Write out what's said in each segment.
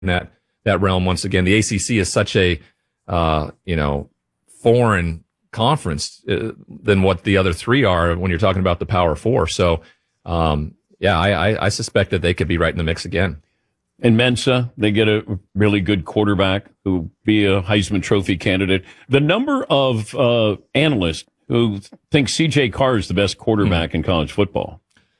that realm once again. The ACC is such a foreign conference than what the other three are when you're talking about the Power Four. So, I suspect that they could be right in the mix again. And Mensa, they get a really good quarterback who be a Heisman Trophy candidate. The number of analysts who think C.J. Carr is the best quarterback in college football.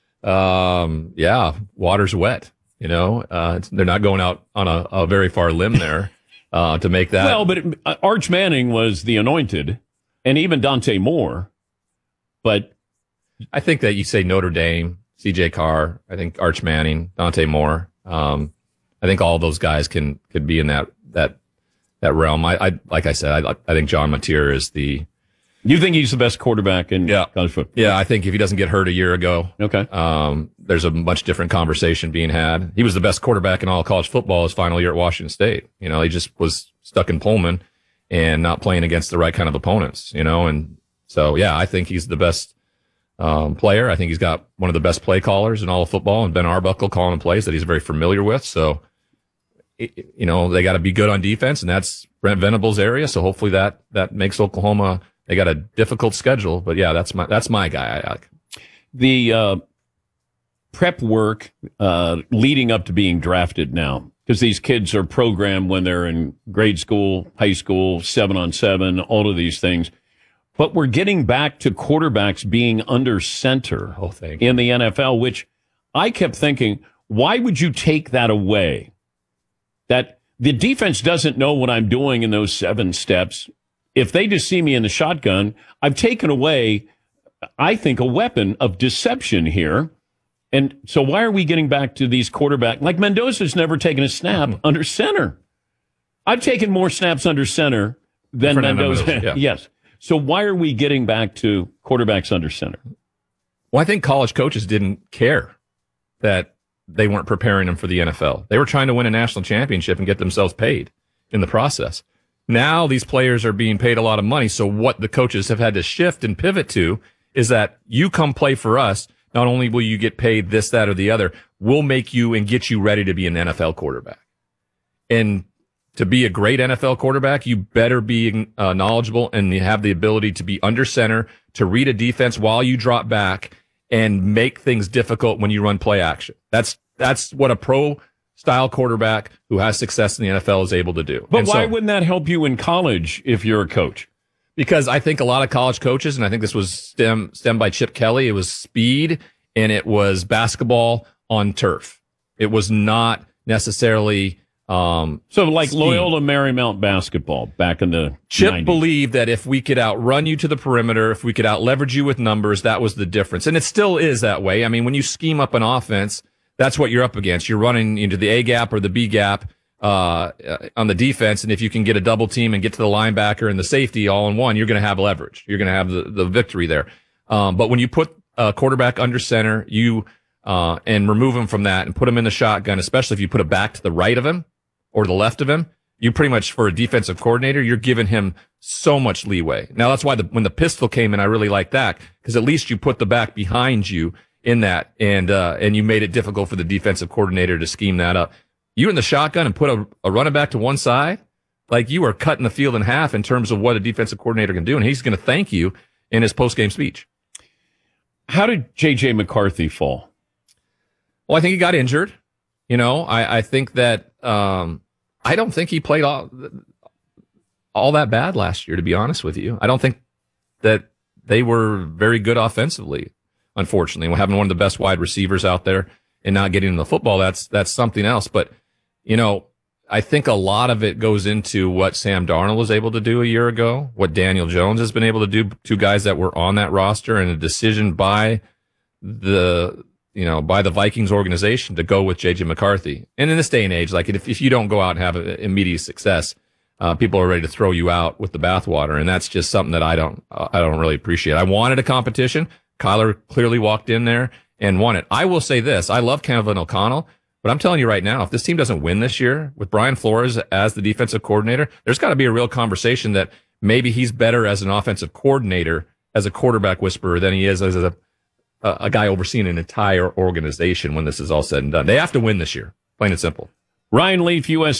Water's wet. They're not going out on a very far limb there to make that. Well, but Arch Manning was the anointed, and even Dante Moore. But I think that you say Notre Dame, C.J. Carr, I think Arch Manning, Dante Moore. I think all those guys could be in that realm. I like I said, I think John Mateer is the. You think he's the best quarterback in college football? Yeah, I think if he doesn't get hurt a year ago, okay, there's a much different conversation being had. He was the best quarterback in all of college football his final year at Washington State. He just was stuck in Pullman and not playing against the right kind of opponents. And so I think he's the best player. I think he's got one of the best play callers in all of football, and Ben Arbuckle calling plays that he's very familiar with. So. They got to be good on defense, and that's Brent Venables' area. So hopefully that makes Oklahoma. They got a difficult schedule, but that's my guy. The prep work leading up to being drafted now, because these kids are programmed when they're in grade school, high school, 7-on-7, all of these things. But we're getting back to quarterbacks being under center in the NFL, which I kept thinking, why would you take that away? That the defense doesn't know what I'm doing in those 7 steps. If they just see me in the shotgun, I've taken away, I think, a weapon of deception here. And so why are we getting back to these quarterbacks? Like Mendoza's never taken a snap under center. I've taken more snaps under center than Mendoza. Yeah. Yes. So why are we getting back to quarterbacks under center? Well, I think college coaches didn't care that they weren't preparing them for the NFL. They were trying to win a national championship and get themselves paid in the process. Now these players are being paid a lot of money. So what the coaches have had to shift and pivot to is that you come play for us. Not only will you get paid this, that, or the other, we'll make you and get you ready to be an NFL quarterback. And to be a great NFL quarterback, you better be knowledgeable and have the ability to be under center, to read a defense while you drop back and make things difficult when you run play action. That's what a pro-style quarterback who has success in the NFL is able to do. But why wouldn't that help you in college if you're a coach? Because I think a lot of college coaches, and I think this was stemmed by Chip Kelly, it was speed and it was basketball on turf. It was not necessarily so like speed. Loyola Marymount basketball back in the Chip 90s. Believed that if we could outrun you to the perimeter, if we could out-leverage you with numbers, that was the difference. And it still is that way. I mean, when you scheme up an offense, that's what you're up against. You're running into the A gap or the B gap on the defense, and if you can get a double team and get to the linebacker and the safety all in one, you're going to have leverage. You're going to have the victory there. But when you put a quarterback under center, and remove him from that and put him in the shotgun, especially if you put it back to the right of him or the left of him, you pretty much, for a defensive coordinator, you're giving him so much leeway. Now that's why when the pistol came in, I really like that, because at least you put the back behind you in that, and you made it difficult for the defensive coordinator to scheme that up. You in the shotgun and put a running back to one side, like you are cutting the field in half in terms of what a defensive coordinator can do, and he's going to thank you in his post-game speech. How did J.J. McCarthy fall? Well, I think he got injured. I think that I don't think he played all that bad last year, to be honest with you. I don't think that they were very good offensively, unfortunately. We're having one of the best wide receivers out there and not getting in the football, that's something else. But, I think a lot of it goes into what Sam Darnold was able to do a year ago, what Daniel Jones has been able to do, 2 guys that were on that roster, and a decision by the Vikings organization to go with J.J. McCarthy. And in this day and age, like if you don't go out and have immediate success, people are ready to throw you out with the bathwater. And that's just something that I don't really appreciate. I wanted a competition. Kyler clearly walked in there and won it. I will say this. I love Kevin O'Connell, but I'm telling you right now, if this team doesn't win this year with Brian Flores as the defensive coordinator, there's got to be a real conversation that maybe he's better as an offensive coordinator, as a quarterback whisperer, than he is as a guy overseeing an entire organization when this is all said and done. They have to win this year, plain and simple. Ryan Leaf, U.S.